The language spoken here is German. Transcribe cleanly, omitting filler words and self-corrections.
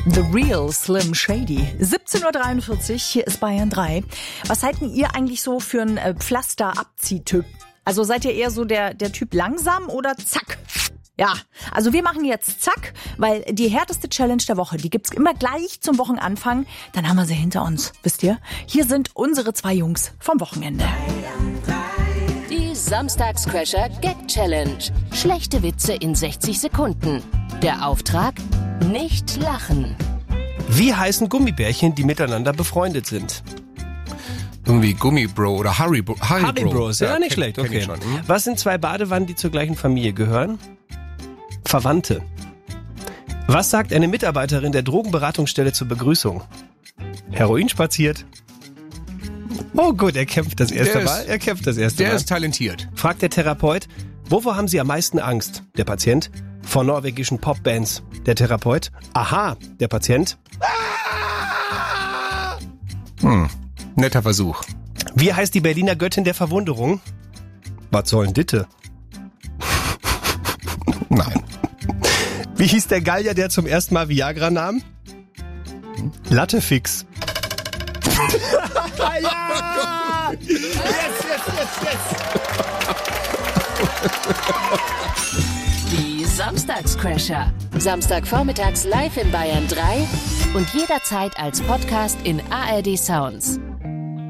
The Real Slim Shady. 17.43 Uhr, hier ist Bayern 3. Was halten ihr eigentlich so für einen Pflaster-Abziehtyp? Also seid ihr eher so der Typ langsam oder zack? Ja, also wir machen jetzt zack, weil die härteste Challenge der Woche, die gibt's immer gleich zum Wochenanfang. Dann haben wir sie hinter uns, wisst ihr? Hier sind unsere zwei Jungs vom Wochenende. Die Samstagscrasher Gag Challenge. Schlechte Witze in 60 Sekunden. Der Auftrag: nicht lachen. Wie heißen Gummibärchen, die miteinander befreundet sind? Irgendwie Gummibro oder Haribo. Haribros, ja, nicht schlecht, kenn okay. ich schon. Was sind zwei Badewannen, die zur gleichen Familie gehören? Verwandte. Was sagt eine Mitarbeiterin der Drogenberatungsstelle zur Begrüßung? Heroin spaziert. Oh gut, er kämpft das erste Mal. Der ist talentiert. Fragt der Therapeut, wovor haben Sie am meisten Angst? Der Patient: vor norwegischen Popbands. Der Therapeut: aha. Der Patient: Netter Versuch. wie heißt die Berliner Göttin der Verwunderung? Was sollen Ditte? Nein. Wie hieß der Gallier, der zum ersten Mal Viagra nahm? Lattefix. Ja! Yes! Die Samstagscrasher. Samstagvormittags live in Bayern 3 und jederzeit als Podcast in ARD Sounds.